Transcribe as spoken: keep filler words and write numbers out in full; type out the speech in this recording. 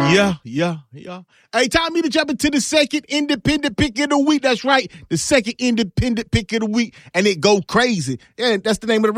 Yeah, yeah, yeah. Hey, time me to jump into the second independent pick of the week. That's right, the second independent pick of the week, and it go crazy. And that's the name of the